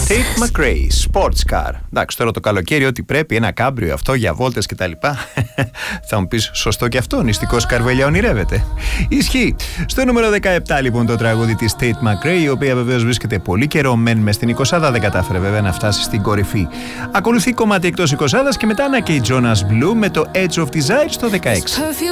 Tate McRae, Sports Car. Εντάξει, τώρα το καλοκαίρι, ό,τι πρέπει, ένα κάμπριο αυτό για βόλτες κτλ. Θα μου πεις, σωστό και αυτό, νηστικός Καρβέλια ονειρεύεται. Ισχύει. Στο νούμερο 17 λοιπόν το τραγούδι της Tate McRae, η οποία βεβαίως βρίσκεται πολύ καιρό μεν μες στην 20, δεν κατάφερε βέβαια να φτάσει στην κορυφή. Ακολουθεί κομμάτι εκτός 20 και μετά Anna και η Jonas Blue με το Edge of Desire στο 16.